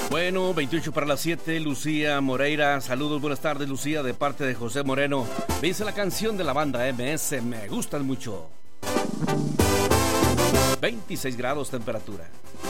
Bueno, 28 para las 7, Lucía Moreira. Saludos, buenas tardes, Lucía, de parte de José Moreno. Me dice la canción de la banda MS, me gustan mucho. 26 grados temperatura.